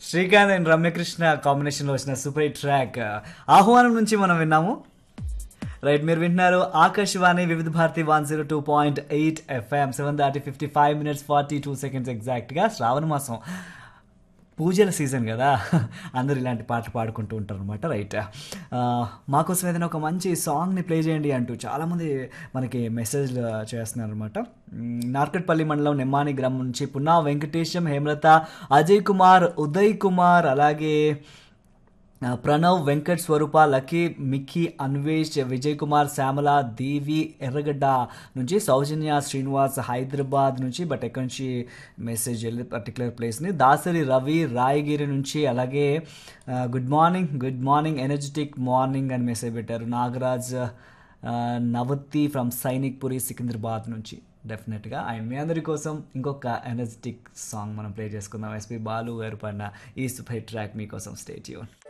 Srikanth and Ramyakrishna కాంబినేషన్లో వచ్చిన super hit track ఆహ్వానం నుంచి మనం విన్నాము. రైట్, మీరు వింటున్నారు ఆకాశవాణి వివిధ భారతి 102.8 FM 7:55 42 ఎగ్జాక్ట్గా. శ్రావణ మాసం పూజల సీజన్ కదా, అందరు ఇలాంటి పాటలు పాడుకుంటూ ఉంటారు అనమాట. రైట్, మాకోసం ఏదైనా ఒక మంచి సాంగ్ని ప్లే చేయండి అంటూ చాలామంది మనకి మెసేజ్లు చేస్తున్నారు అనమాట. నార్కట్పల్లి మండలం నెమ్మాని గ్రామం నుంచి పున్నా వెంకటేశం, హేమలత, అజయ్ కుమార్, ఉదయ్ కుమార్, అలాగే ప్రణవ్, వెంకట్, స్వరూప, లక్కీ, మిక్కీ, అన్వేష్, విజయ్ కుమార్, శ్యామల, దేవి ఎర్రగడ్డ నుంచి, సౌజన్య, శ్రీనివాస్ హైదరాబాద్ నుంచి, బట్ ఎక్కడి నుంచి మెసేజ్ వెళ్ళి పర్టికులర్ ప్లేస్ని, దాసరి రవి రాయగిరి నుంచి, అలాగే గుడ్ మార్నింగ్ ఎనర్జెటిక్ మార్నింగ్ అని మెసేజ్ పెట్టారు. నాగరాజ్ నవతి ఫ్రమ్ సైనిక్ పురి సికింద్రాబాద్ నుంచి. డెఫినెట్గా అండ్ మీ అందరి కోసం ఇంకొక ఎనర్జెటిక్ సాంగ్ మనం ప్లే చేసుకుందాం. ఎస్పి బాలు గారు పడిన ఈ సూపర్ హిట్ ట్రాక్ మీకోసం. Stay tune.